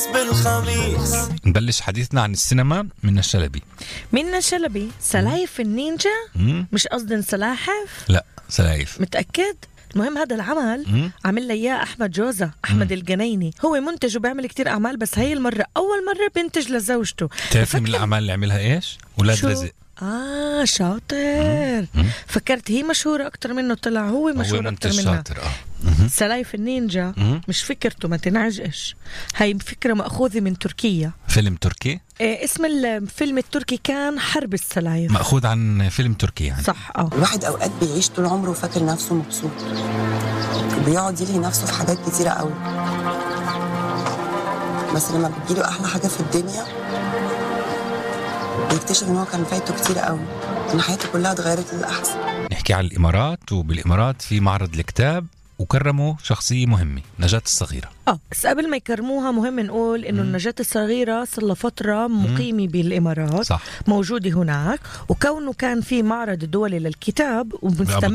بالخميس. نبلش حديثنا عن السينما من الشلبي. منة شلبي. سلايف النينجا. مش قصدن سلاحف. لا سلايف. متأكد؟ المهم هذا العمل عمل لي اياه احمد جوزة، احمد الجنيني. هو منتج وبيعمل كتير اعمال، بس هاي المره اول مره بينتج لزوجته. تعرفي من الاعمال اللي عملها ايش؟ ولاد رزق. شاطر. فكرت هي مشهورة أكتر منه، طلع هو مشهور أكتر منها. شاطر. سلايف النينجا مش فكرته، ما تنعجقش، هاي فكرة مأخوذة من تركيا. فيلم تركي؟ اسم الفيلم التركي كان حرب السلايف، مأخوذ عن فيلم تركي يعني. صح. الواحد أوقات بيعيش طول عمره وفاكر نفسه مبسوط، بيقعد يلهي نفسه في حاجات كتيرة قوي، بس لما بتجيله أحلى حاجة في الدنيا بيكتشف إن هو كان فايته كتير قوي، إن حياته كلها اتغيرت للأحسن. نحكي عن الإمارات، وبالإمارات في معرض الكتاب وكرموا شخصية مهمة، نجاة الصغيرة. بس قبل ما يكرموها مهم نقول إنه نجاة الصغيرة صار لها فترة مقيمة بالإمارات. صح. موجودة هناك، وكونه كان في معرض دولي للكتاب ومستمر